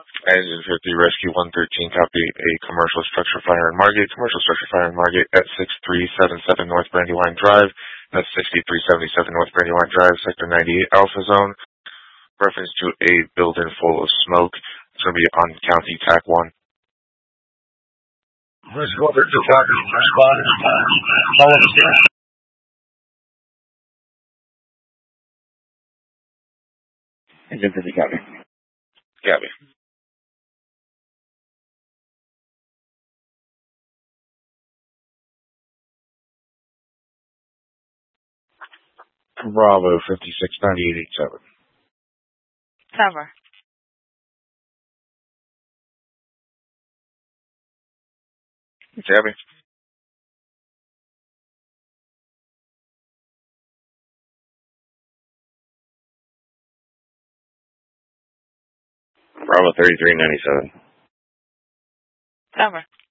Engine 50, Rescue 113, copy a commercial structure fire in Margate. Commercial structure fire in Margate at 6377 North Brandywine Drive. That's 6377 North Brandywine Drive, Sector 98 Alpha Zone. Reference to a building full of smoke. It's going to be on County TAC 1. Let's go over to TAC. Respond. Follow the scene. Engine 50, copy. Copy. Bravo 569887. Cover. Copy. Bravo 3397. Cover.